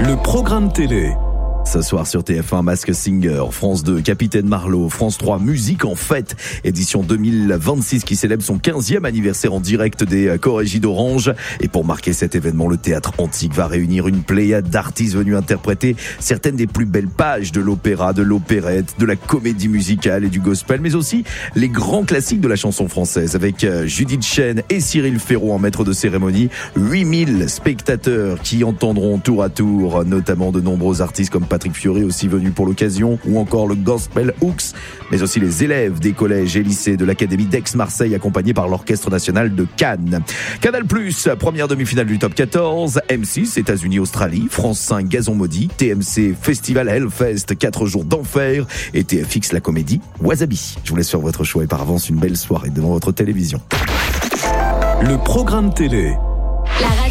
Le programme télé. Ce soir sur TF1, Masked Singer, France 2, Capitaine Marlowe, France 3, Musique en fête, édition 2026 qui célèbre son 15e anniversaire en direct des Corrégies d'Orange. Et pour marquer cet événement, le Théâtre Antique va réunir une pléiade d'artistes venus interpréter certaines des plus belles pages de l'opéra, de l'opérette, de la comédie musicale et du gospel, mais aussi les grands classiques de la chanson française avec Judith Chêne et Cyril Ferraud en maître de cérémonie. 8000 spectateurs qui entendront tour à tour notamment de nombreux artistes comme Patrick Fiori aussi venu pour l'occasion, ou encore le Gospel Hooks, mais aussi les élèves des collèges et lycées de l'Académie d'Aix-Marseille accompagnés par l'Orchestre National de Cannes. Canal+, première demi-finale du Top 14, M6, États-Unis, Australie, France 5, Gazon Maudit, TMC, Festival Hellfest, 4 jours d'enfer, et TFX, la comédie Wasabi. Je vous laisse faire votre choix et par avance une belle soirée devant votre télévision. Le programme télé.